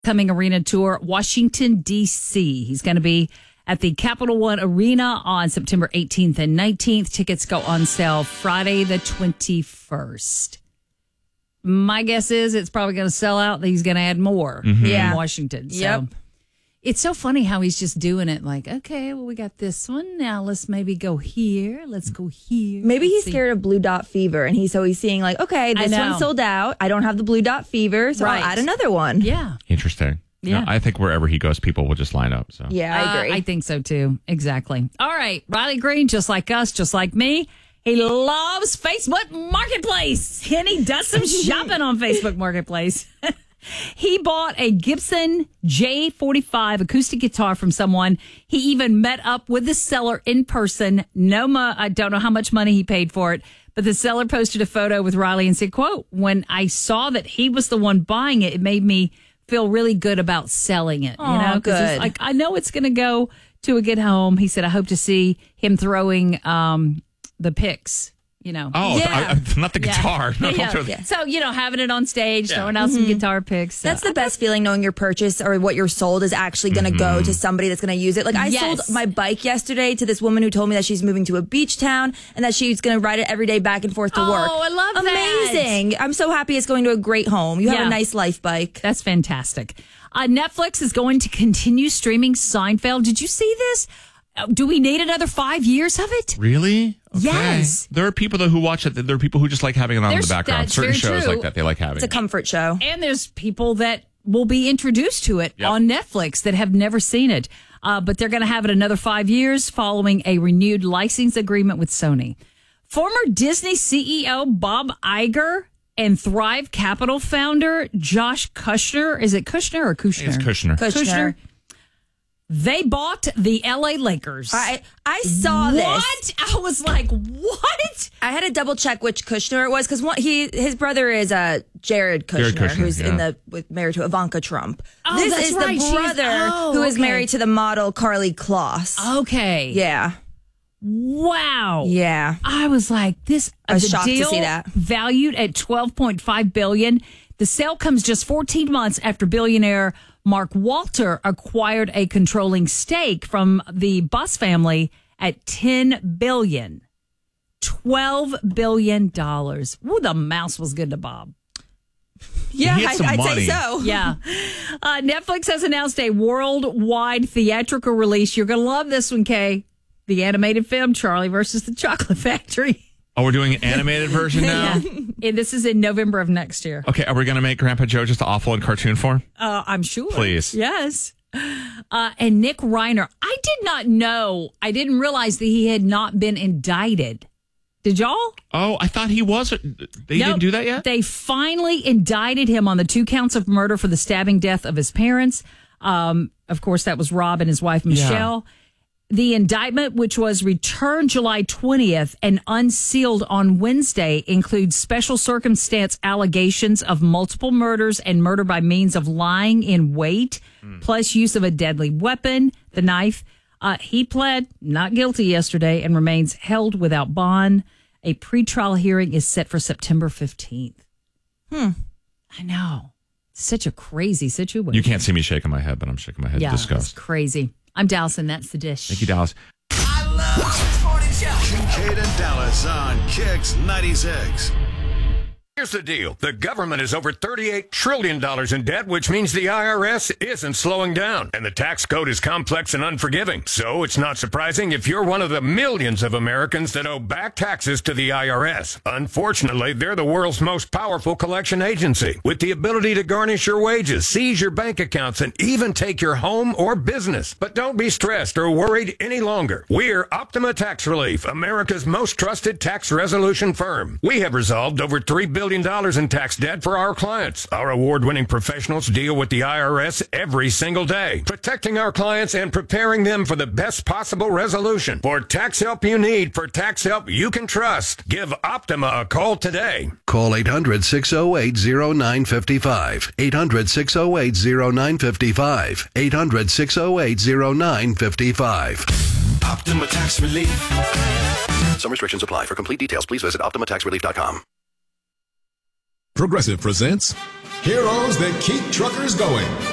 coming arena tour, Washington, D.C. He's going to be at the Capital One Arena on September 18th and 19th. Tickets go on sale Friday the 21st. My guess is it's probably going to sell out. He's going to add more in Washington. So it's so funny how he's just doing it like, okay, well, we got this one. Now let's maybe go here. Let's go here. Maybe he's scared of blue dot fever. And he's seeing like, okay, this one's sold out. I don't have the blue dot fever, so I'll add another one. Yeah. Interesting. Yeah. No, I think wherever he goes, people will just line up. So yeah, I agree. I think so too. Exactly. All right. Riley Green, just like us, just like me. He loves Facebook Marketplace, and he does some shopping on Facebook Marketplace. He bought a Gibson J45 acoustic guitar from someone. He even met up with the seller in person. I don't know how much money he paid for it, but the seller posted a photo with Riley and said, quote, "When I saw that he was the one buying it, it made me feel really good about selling it." Oh, you know, because good. like, I know it's going to go to a good home. He said, "I hope to see him throwing the pics." You know, not the guitar. No, So, having it on stage, throwing out some guitar picks. That's the best feeling, knowing your purchase or what you're sold is actually going to go to somebody that's going to use it. Like I sold my bike yesterday to this woman who told me that she's moving to a beach town and that she's going to ride it every day back and forth to work. Oh, I love that. Amazing. I'm so happy it's going to a great home. You have a nice life bike. That's fantastic. Netflix is going to continue streaming Seinfeld. Did you see this? Do we need another 5 years of it? Really? Okay. Yes. There are people who watch it. There are people who just like having it on in the background. That's Certain very shows true. like that, they like having It's a comfort show. And there's people that will be introduced to it on Netflix that have never seen it. But they're going to have it another 5 years following a renewed license agreement with Sony. Former Disney CEO Bob Iger and Thrive Capital founder Josh Kushner. Is it Kushner or Kushner? It's Kushner. Kushner. They bought the LA Lakers. I saw this. What? I was like, what? I had to double check which Kushner it was because his brother is Jared Kushner, who's married to Ivanka Trump. Oh, this that's is right. the brother who is married to the model Carly Kloss. Okay. Yeah. Wow. Yeah. I was like, this. I was the shocked to deal see that. Valued at $12.5 billion. The sale comes just 14 months after billionaire Mark Walter acquired a controlling stake from the Buss family at $10 billion. $12 billion. Ooh, the mouse was good to Bob. Yeah, I'd say so. Yeah. Netflix has announced a worldwide theatrical release. You're going to love this one, Kay. The animated film, Charlie versus the Chocolate Factory. Oh, we're doing an animated version now? And this is in November of next year. Okay, are we going to make Grandpa Joe just awful in cartoon form? I'm sure. Please. Yes. And Nick Reiner. I didn't realize that he had not been indicted. Did y'all? Oh, I thought he was. They didn't do that yet? They finally indicted him on the 2 counts of murder for the stabbing death of his parents. Of course, that was Rob and his wife, Michelle. Yeah. The indictment, which was returned July 20th and unsealed on Wednesday, includes special circumstance allegations of multiple murders and murder by means of lying in wait, plus use of a deadly weapon, the knife. He pled not guilty yesterday and remains held without bond. A pretrial hearing is set for September 15th. I know. Such a crazy situation. You can't see me shaking my head, but I'm shaking my head in disgust. It's crazy. I'm Dallas, and that's the dish. Thank you, Dallas. I love this morning show. Kincaid and Dallas on Kicks 96. Here's the deal. The government is over $38 trillion in debt, which means the IRS isn't slowing down. And the tax code is complex and unforgiving. So it's not surprising if you're one of the millions of Americans that owe back taxes to the IRS. Unfortunately, they're the world's most powerful collection agency, with the ability to garnish your wages, seize your bank accounts, and even take your home or business. But don't be stressed or worried any longer. We're Optima Tax Relief, America's most trusted tax resolution firm. We have resolved over $3 billion in tax debt for our clients. Our award-winning professionals deal with the IRS every single day, protecting our clients and preparing them for the best possible resolution. For tax help you need, for tax help you can trust, give Optima a call today. Call 800-608-0955. 800-608-0955. 800-608-0955. Optima Tax Relief. Some restrictions apply. For complete details, please visit OptimaTaxRelief.com. Progressive presents Heroes That Keep Truckers Going.